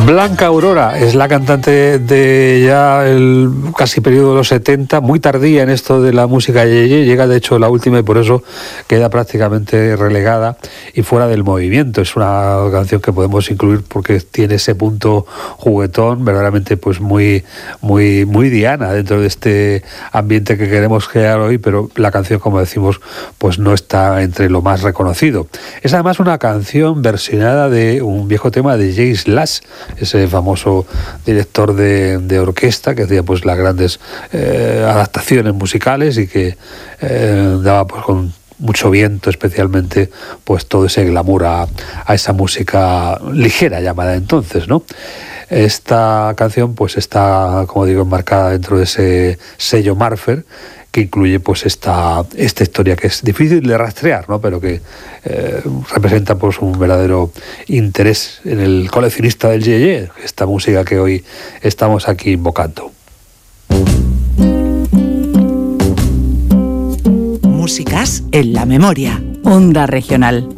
Blanca Aurora es la cantante de ya el casi periodo de los 70, muy tardía en esto de la música yeye, llega de hecho la última y por eso queda prácticamente relegada y fuera del movimiento. Es una canción que podemos incluir porque tiene ese punto juguetón, verdaderamente pues muy Diana dentro de este ambiente que queremos crear hoy, pero la canción, como decimos, pues no está entre lo más reconocido. Es además una canción versionada de un viejo tema de Jacques Last, ese famoso director de orquesta que hacía pues las grandes adaptaciones musicales y que daba pues con mucho viento, especialmente pues todo ese glamour a esa música ligera llamada entonces, ¿no? Esta canción pues está, como digo, enmarcada dentro de ese sello Marfer, que incluye pues esta historia que es difícil de rastrear, ¿no? Pero que representa pues un verdadero interés en el coleccionista del yeye, esta música que hoy estamos aquí invocando. Músicas en la memoria. Onda Regional.